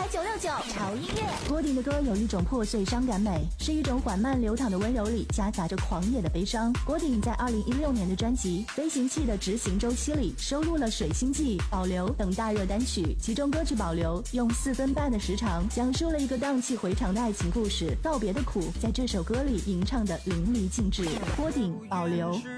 969潮音乐。 郭顶的歌有一种破碎伤感美，是一种缓慢流淌的温柔里夹杂着狂野的悲伤。郭顶在2016年的专辑《飞行器的执行周期》里收录了《水星记》、《保留》等大热单曲，其中歌曲《保留》用4分半的时长讲述了一个荡气回肠的爱情故事，告别的苦在这首歌里吟唱的淋漓尽致。郭顶《保留》。